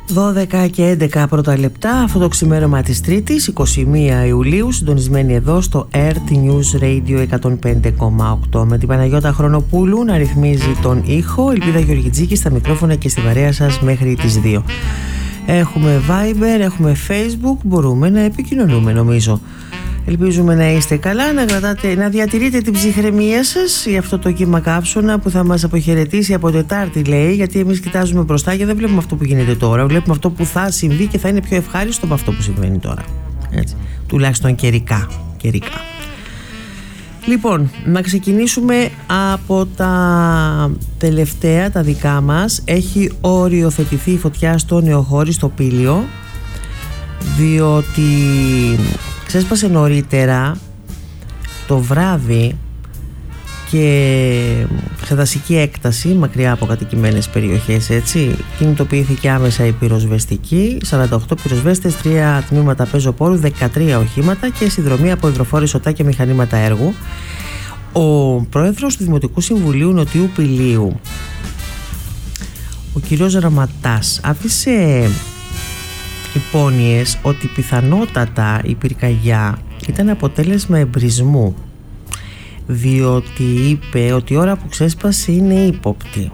12 και 11 πρώτα λεπτά, αυτό το ξημέρωμα της Τρίτης, 21 Ιουλίου, συντονισμένοι εδώ στο RT News Radio 105,8 με την Παναγιώτα Χρονοπούλου να ρυθμίζει τον ήχο, Ελπίδα Γεωργιτζίκη στα μικρόφωνα και στη παρέα σας μέχρι τις 2. Έχουμε Viber, έχουμε Facebook, μπορούμε να επικοινωνούμε νομίζω. Ελπίζουμε να είστε καλά, να διατηρείτε την ψυχραιμία σας για αυτό το κύμα κάψωνα που θα μας αποχαιρετήσει από Τετάρτη, λέει, γιατί εμείς κοιτάζουμε μπροστά και δεν βλέπουμε αυτό που γίνεται τώρα. Βλέπουμε αυτό που θα συμβεί και θα είναι πιο ευχάριστο από αυτό που συμβαίνει τώρα. Έτσι. Τουλάχιστον καιρικά. Λοιπόν, να ξεκινήσουμε από τα τελευταία, τα δικά μας. Έχει οριοθετηθεί η φωτιά στο Νεοχώρι, στο Πήλιο, διότι ξέσπασε νωρίτερα το βράδυ και σε δασική έκταση, μακριά από κατοικημένες περιοχές, έτσι. Κινητοποιήθηκε άμεσα η πυροσβεστική, 48 πυροσβέστες, 3 τμήματα πεζοπόρου, 13 οχήματα και συνδρομή από υδροφόροι σωτά και μηχανήματα έργου. Ο πρόεδρος του Δημοτικού Συμβουλίου Νοτιού Πηλίου, ο κύριος Ραματάς, άφησε υπόνοιες ότι πιθανότατα η πυρκαγιά ήταν αποτέλεσμα εμπρισμού, διότι είπε ότι η ώρα που ξέσπασε είναι ύποπτη,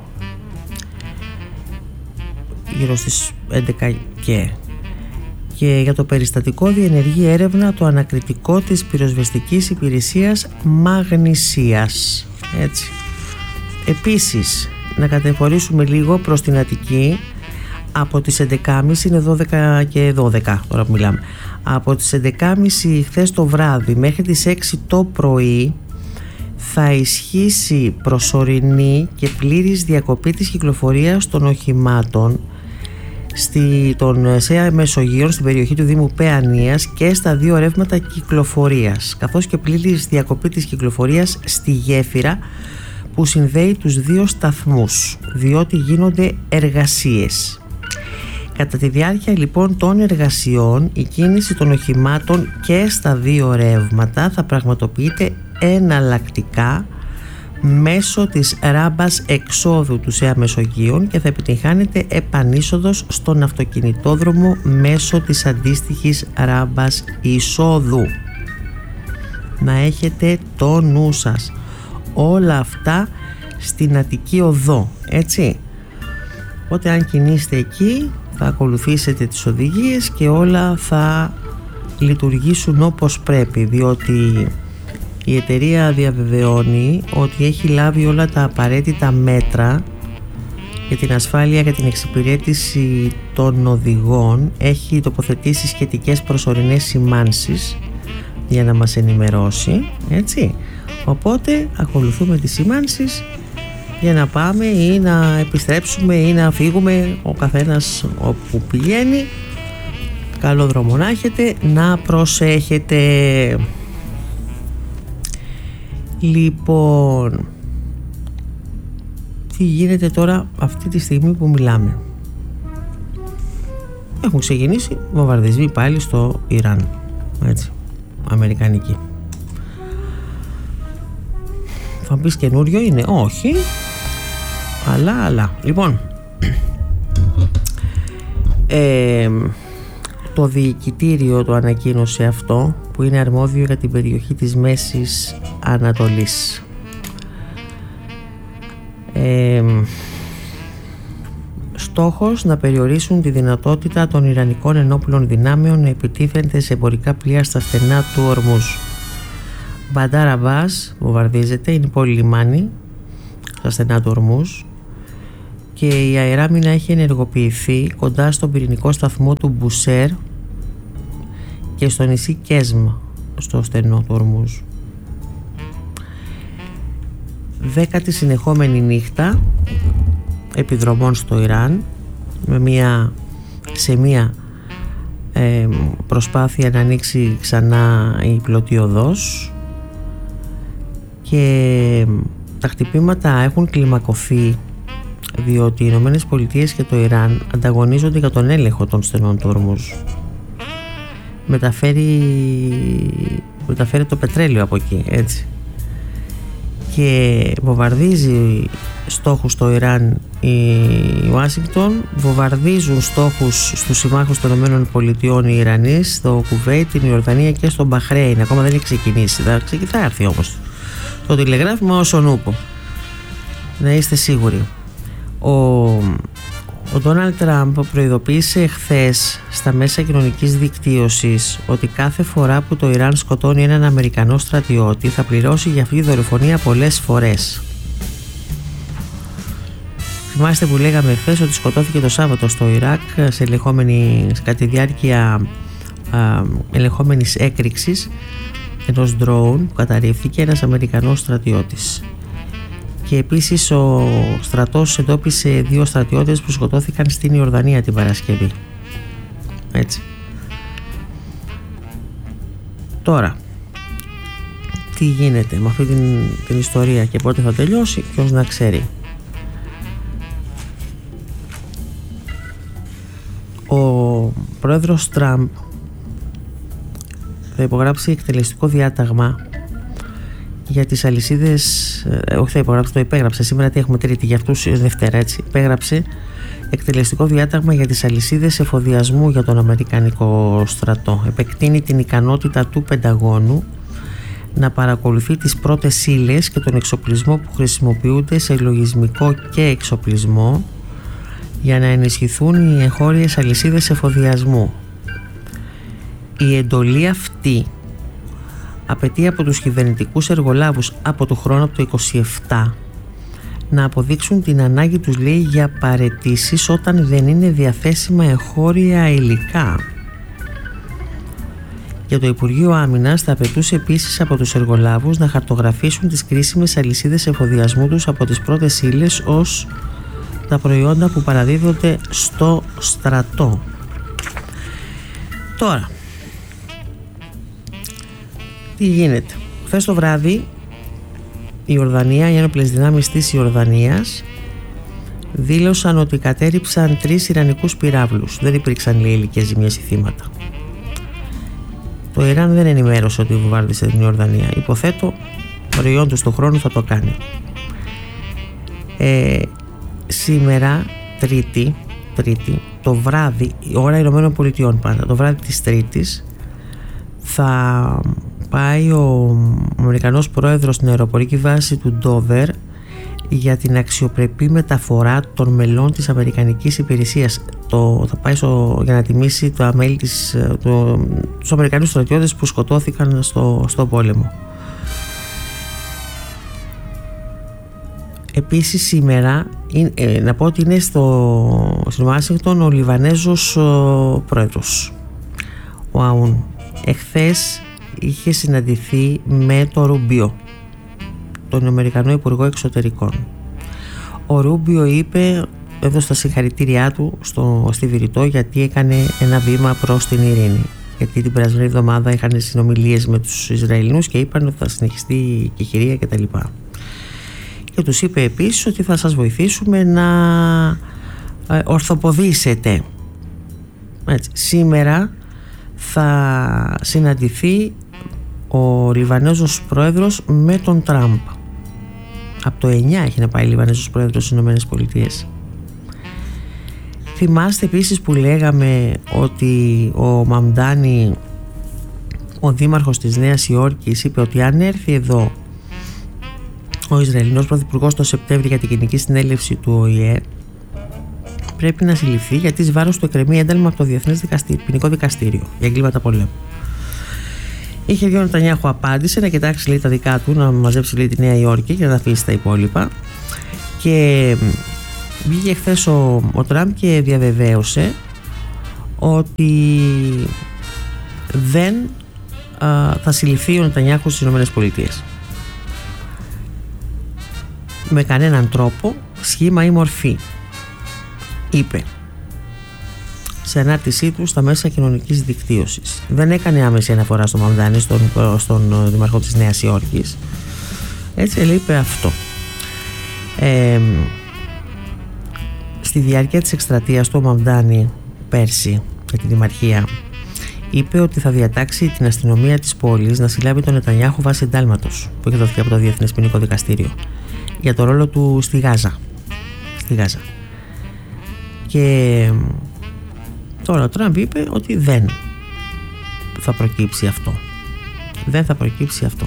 γύρω στις 11 και για το περιστατικό διενεργεί έρευνα το ανακριτικό της πυροσβεστικής υπηρεσίας Μαγνησίας. Έτσι. Επίσης, να κατεφορήσουμε λίγο προς την Αττική. Από τις 11.30, είναι 12 και 12 τώρα που μιλάμε, από τις 11.30 χθες το βράδυ μέχρι τις 6 το πρωί θα ισχύσει προσωρινή και πλήρης διακοπή της κυκλοφορίας των οχημάτων των ΣΕΑ Μεσογείων στην περιοχή του Δήμου Παιανίας και στα 2 ρεύματα κυκλοφορίας, καθώς και πλήρης διακοπή της κυκλοφορίας στη γέφυρα που συνδέει τους 2 σταθμούς, διότι γίνονται εργασίες. Κατά τη διάρκεια λοιπόν των εργασιών, η κίνηση των οχημάτων και στα 2 ρεύματα θα πραγματοποιείται εναλλακτικά μέσω της ράμπας εξόδου του ΣΕΑ Μεσογείων και θα επιτυγχάνεται επανείσοδος στον αυτοκινητόδρομο μέσω της αντίστοιχης ράμπας εισόδου. Να έχετε το νου σας. Όλα αυτά στην Αττική Οδό, έτσι. Οπότε αν κινείστε εκεί θα ακολουθήσετε τις οδηγίες και όλα θα λειτουργήσουν όπως πρέπει, διότι η εταιρεία διαβεβαιώνει ότι έχει λάβει όλα τα απαραίτητα μέτρα για την ασφάλεια και την εξυπηρέτηση των οδηγών, έχει τοποθετήσει σχετικές προσωρινές σημάνσεις για να μας ενημερώσει, έτσι. Οπότε ακολουθούμε τις σημάνσεις για να πάμε ή να επιστρέψουμε ή να φύγουμε, ο καθένας όπου πηγαίνει. Καλό δρόμο να έχετε, να προσέχετε. Λοιπόν, τι γίνεται τώρα αυτή τη στιγμή που μιλάμε? Έχουν ξεκινήσει βομβαρδισμοί πάλι στο Ιράν, έτσι, αμερικανική. Θα πεις καινούριο είναι? Όχι, αλλά λοιπόν, το διοικητήριο το ανακοίνωσε αυτό, που είναι αρμόδιο για την περιοχή της Μέσης Ανατολής. Στόχος να περιορίσουν τη δυνατότητα των Ιρανικών ενόπλων δυνάμεων να επιτίθενται σε εμπορικά πλοία στα στενά του Ορμούζ. Μπαντάρ Αμπάς βομβαρδίζεται, είναι πόλη λιμάνι στα στενά του Ορμούζ και η αεράμινα έχει ενεργοποιηθεί κοντά στον πυρηνικό σταθμό του Μπουσέρ και στο νησί Κέσμ στο στενό του Ορμούζ. 10η συνεχόμενη νύχτα επιδρομών στο Ιράν σε μια προσπάθεια να ανοίξει ξανά η πλωτή οδός, και τα χτυπήματα έχουν κλιμακωθεί διότι οι Ηνωμένες Πολιτείες και το Ιράν ανταγωνίζονται για τον έλεγχο των στενών του Ορμούζ. Μεταφέρει το πετρέλαιο από εκεί, έτσι. και βομβαρδίζει στόχους στο Ιράν η Ουάσιγκτον, βομβαρδίζουν στόχους στους συμμάχους των ΗΠΑ οι Ιρανοί, στο Κουβέιτ, την Ιορδανία και στο Μπαχρέιν. Ακόμα δεν έχει ξεκινήσει, θα έρθει όμως το τηλεγράφημα ως ο νούπο, να είστε σίγουροι. Ο Ντόναλντ Τραμπ προειδοποίησε εχθές στα μέσα κοινωνικής δικτύωσης ότι κάθε φορά που το Ιράν σκοτώνει έναν Αμερικανό στρατιώτη θα πληρώσει για αυτή τη δολοφονία πολλές φορές. Θυμάστε που λέγαμε εχθές ότι σκοτώθηκε το Σάββατο στο Ιράκ κατά τη διάρκεια ελεγχόμενης έκρηξης ενός ντρόουν που καταρρίφθηκε ένας Αμερικανός στρατιώτης. Και επίσης ο στρατός εντόπισε 2 στρατιώτες που σκοτώθηκαν στην Ιορδανία την Παρασκευή. Έτσι. Τώρα, τι γίνεται με αυτή την ιστορία και πότε θα τελειώσει, ποιος να ξέρει. Ο πρόεδρος Τραμπ θα υπογράψει εκτελεστικό διάταγμα για τις αλυσίδες, όχι θα υπογράψει, το υπέγραψε σήμερα, τι έχουμε Τρίτη, για αυτούς Δευτέρα, έτσι, υπέγραψε εκτελεστικό διάταγμα για τις αλυσίδες εφοδιασμού για τον Αμερικανικό στρατό. Επεκτείνει την ικανότητα του Πενταγώνου να παρακολουθεί τις πρώτες ύλες και τον εξοπλισμό που χρησιμοποιούνται σε λογισμικό και εξοπλισμό για να ενισχυθούν οι εγχώριες αλυσίδες εφοδιασμού. Η εντολή αυτή απαιτεί από τους κυβερνητικούς εργολάβους από το χρόνο από το 27 να αποδείξουν την ανάγκη τους, λέει, για παραιτήσεις όταν δεν είναι διαθέσιμα εγχώρια υλικά. Και το Υπουργείο Άμυνας θα απαιτούσε επίσης από τους εργολάβους να χαρτογραφήσουν τις κρίσιμες αλυσίδες εφοδιασμού τους από τις πρώτες ύλες ως τα προϊόντα που παραδίδονται στο στρατό. Τώρα, τι γίνεται? Χθες το βράδυ η Ιορδανία, οι ένοπλες δυνάμεις της Ιορδανίας δήλωσαν ότι κατέριψαν 3 ιρανικούς πυράβλους. Δεν υπήρξαν, λέει, υλικές ζημιές ή θύματα. Το Ιράν δεν ενημέρωσε ότι βομβάρδισε την Ιορδανία. Υποθέτω προϊόν του στον χρόνο θα το κάνει. Σήμερα Τρίτη, το βράδυ, η ώρα Ηνωμένων Πολιτειών πάντα, το βράδυ της Τρίτης θα πάει ο Αμερικανός πρόεδρος στην αεροπορική βάση του Ντόβερ για την αξιοπρεπή μεταφορά των μελών της Αμερικανικής υπηρεσίας. Θα πάει για να τιμήσει τα μέλη τους Αμερικανούς στρατιώτες που σκοτώθηκαν στο πόλεμο. Επίσης σήμερα, να πω ότι είναι στην Ουάσιγκτον ο Λιβανέζος πρόεδρος, ο Αούν. Εχθές είχε συναντηθεί με το Ρούμπιο, τον Αμερικανό Υπουργό Εξωτερικών. Ο Ρούμπιο έδωσε τα συγχαρητήριά του στη Βηρητό γιατί έκανε ένα βήμα προς την ειρήνη. Γιατί την περασμένη εβδομάδα είχαν συνομιλίες με τους Ισραηλινούς και είπαν ότι θα συνεχιστεί η κεχηρία κτλ. Και τους είπε επίσης ότι θα σας βοηθήσουμε να ορθοποδήσετε. Έτσι. Σήμερα θα συναντηθεί ο Λιβανέζος πρόεδρος με τον Τραμπ. Από το 9 έχει να πάει ο Λιβανέζος πρόεδρος στις ΗΠΑ. Θυμάστε επίσης που λέγαμε ότι ο Μαμντάνι, ο δήμαρχος της Νέας Υόρκης, είπε ότι αν έρθει εδώ ο Ισραηλινός πρωθυπουργός το Σεπτέμβριο για την Γενική Συνέλευση του ΟΗΕ, πρέπει να συλληφθεί γιατί εις βάρος του εκκρεμεί ένταλμα από το Διεθνές Ποινικό Δικαστήριο για εγκλήματα πολέμου. Είχε βγει ο Νετανιάχου, απάντησε να κοιτάξει, λέει, τα δικά του, να μαζέψει, λέει, τη Νέα Υόρκη και να αφήσει τα υπόλοιπα. Και βγήκε χθες ο Τραμπ και διαβεβαίωσε ότι δεν θα συλληφθεί ο Νετανιάχου στις ΗΠΑ. Με κανέναν τρόπο, σχήμα ή μορφή, είπε σε ανάρτησή του στα μέσα κοινωνικής δικτύωσης. Δεν έκανε άμεση αναφορά στο Μαμντάνι, στον δημαρχό της Νέας Υόρκης. Έτσι, είπε αυτό. Στη διάρκεια της εκστρατείας του Μαμντάνι πέρσι για τη δημαρχία, είπε ότι θα διατάξει την αστυνομία της πόλης να συλλάβει τον Νετανιάχου βάσει εντάλματος που έχει δοθεί από το Διεθνές Ποινικό Δικαστήριο για το ρόλο του στη Γάζα. Και τώρα ο Τραμπ είπε ότι δεν θα προκύψει αυτό.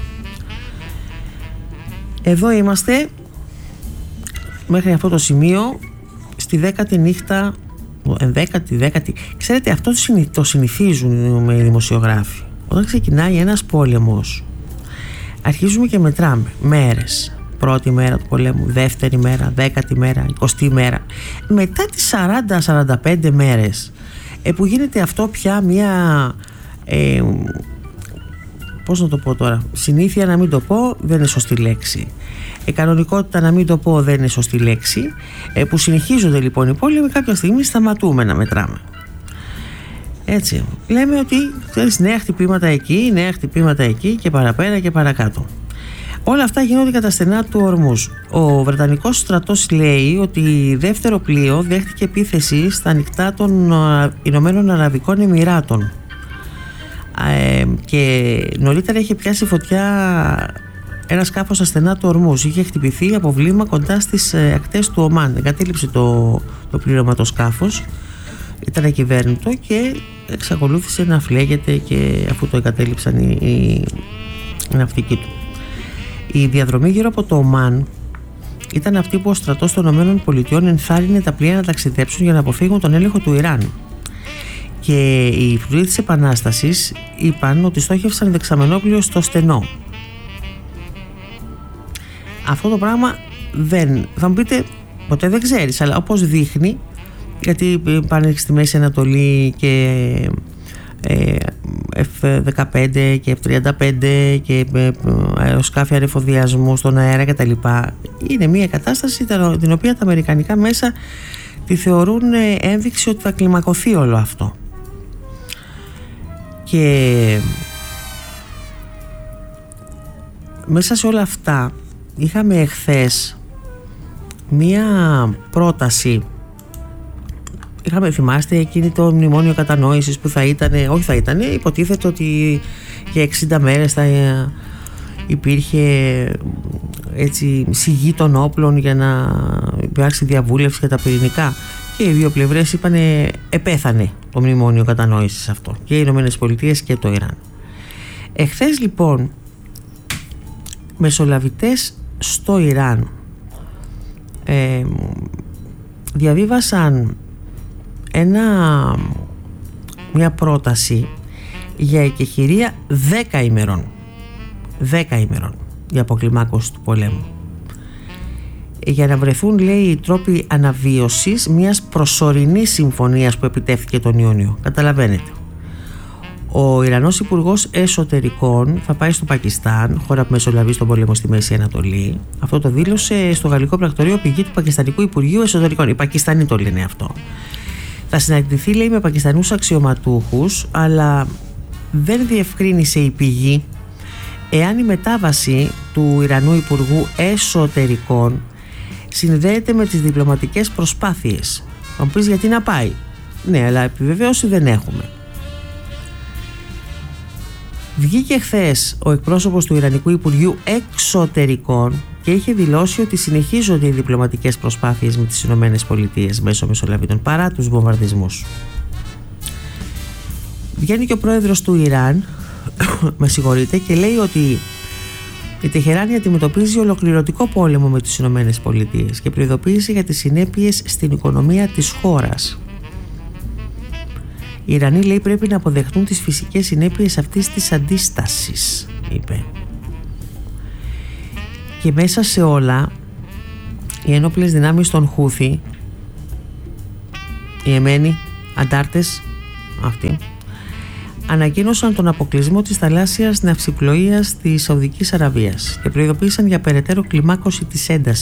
Εδώ είμαστε μέχρι αυτό το σημείο, στη 10η νύχτα, 10η. Ξέρετε, αυτό το συνηθίζουν οι δημοσιογράφοι. Όταν ξεκινάει ένας πόλεμος, αρχίζουμε και μετράμε μέρες. Πρώτη μέρα του πολέμου, δεύτερη μέρα, 10η μέρα, 20η μέρα. Μετά τις 40-45 μέρες, που γίνεται αυτό πια μια, πώς να το πω τώρα, συνήθεια να μην το πω, δεν είναι σωστή λέξη. Κανονικότητα να μην το πω, δεν είναι σωστή λέξη. Που συνεχίζονται λοιπόν οι πόλεμοι, κάποια στιγμή σταματούμε να μετράμε. Έτσι, λέμε ότι ξέρεις, νέα χτυπήματα εκεί και παραπέρα και παρακάτω. Όλα αυτά γίνονται κατά στενά του Ορμούζ. Ο Βρετανικός στρατός λέει ότι δεύτερο πλοίο δέχτηκε επίθεση στα ανοιχτά των Ηνωμένων Αραβικών Εμιράτων και νωρίτερα είχε πιάσει φωτιά ένα σκάφος στα στενά του Ορμούζ. Είχε χτυπηθεί από βλήμα κοντά στις ακτές του Ομάν. Εγκατέλειψε το πλήρωμα το σκάφος, ήταν ακυβέρνητο και εξακολούθησε να φλέγεται και αφού το εγκατέλειψαν οι ναυτικοί του. Η διαδρομή γύρω από το Ομάν ήταν αυτή που ο στρατός των ΗΠΑ ενθάρρυνε τα πλοία να ταξιδέψουν για να αποφύγουν τον έλεγχο του Ιράν. Και οι υπουργοί της Επανάστασης είπαν ότι στόχευσαν δεξαμενόπλοιο στο στενό. Αυτό το πράγμα δεν, θα μου πείτε, ποτέ δεν ξέρεις, αλλά όπως δείχνει, γιατί πάνε στη Μέση Ανατολή και F-15 και F-35 και αεροσκάφη ανεφοδιασμού στον αέρα κτλ. Είναι μια κατάσταση την οποία τα αμερικανικά μέσα τη θεωρούν ένδειξη ότι θα κλιμακωθεί όλο αυτό. Και μέσα σε όλα αυτά είχαμε εχθές μία πρόταση. Θυμάστε εκείνη το μνημόνιο κατανόησης που υποτίθεται ότι για 60 μέρες θα υπήρχε έτσι σιγή των όπλων για να υπάρξει διαβούλευση για τα πυρηνικά, και οι δύο πλευρές είπανε επέθανε το μνημόνιο κατανόησης αυτό, και οι Ηνωμένες Πολιτείες και το Ιράν. Εχθές λοιπόν μεσολαβητές στο Ιράν διαβίβασαν μια πρόταση για εκεχηρία 10 ημερών για αποκλιμάκωση του πολέμου, για να βρεθούν, λέει, οι τρόποι αναβίωσης μιας προσωρινής συμφωνίας που επιτεύχθηκε τον Ιούνιο. Καταλαβαίνετε, ο Ιρανός Υπουργός Εσωτερικών θα πάει στο Πακιστάν, χώρα που μεσολαβεί στον πόλεμο στη Μέση Ανατολή. Αυτό το δήλωσε στο γαλλικό πρακτορείο πηγή του Πακιστανικού Υπουργείου Εσωτερικών. Οι Πακιστανοί το λένε αυτό. Θα συναντηθεί, λέει, με Πακιστανούς αξιωματούχους, αλλά δεν διευκρίνησε η πηγή εάν η μετάβαση του Ιρανού Υπουργού Εσωτερικών συνδέεται με τις διπλωματικές προσπάθειες. Θα μου πεις γιατί να πάει. Ναι, αλλά επιβεβαίωση δεν έχουμε. Βγήκε χθες ο εκπρόσωπος του Ιρανικού Υπουργείου Εξωτερικών και είχε δηλώσει ότι συνεχίζονται οι διπλωματικές προσπάθειες με τις Ηνωμένες Πολιτείες μέσω μεσολαβητών παρά τους βομβαρδισμούς. Βγαίνει και ο πρόεδρος του Ιράν και λέει ότι η Τεχεράνη αντιμετωπίζει ολοκληρωτικό πόλεμο με τις Ηνωμένες Πολιτείες και προειδοποίησε για τις συνέπειες στην οικονομία της χώρας. Οι Ιρανοί, λέει, πρέπει να αποδεχτούν τις φυσικές συνέπειες αυτής της αντίστασης, είπε. Και μέσα σε όλα οι ένοπλες δυνάμεις των Χούθι, οι Εμένοι, αντάρτες αυτοί, ανακοίνωσαν τον αποκλεισμό της θαλάσσιας ναυσιπλοείας της Σαουδικής Αραβίας και προειδοποίησαν για περαιτέρω κλιμάκωση της έντασης.